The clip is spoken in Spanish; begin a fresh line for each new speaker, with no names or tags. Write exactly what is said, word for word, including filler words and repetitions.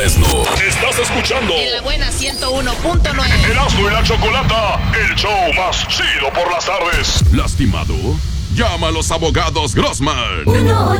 Erasmo. Estás escuchando
En la buena ciento uno punto nueve.
Erasmo y la Chocolata, el show más chido por las tardes. ¿Lastimado? Llama a los abogados Grossman.
uno